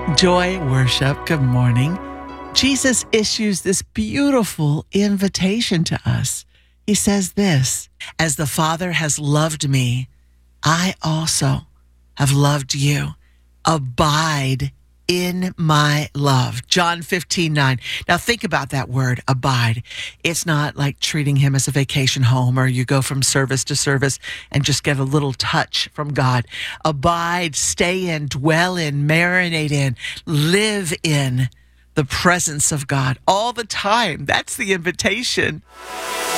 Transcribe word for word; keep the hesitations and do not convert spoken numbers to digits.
Joy Worship, good morning. Jesus issues this beautiful invitation to us. He says this, as the Father has loved me, I also have loved you. Abide in my love. John fifteen nine. Now think about that word, abide. It's not like treating him as a vacation home or you go from service to service and just get a little touch from God. Abide, stay in, dwell in, marinate in, live in the presence of God all the time. That's the invitation.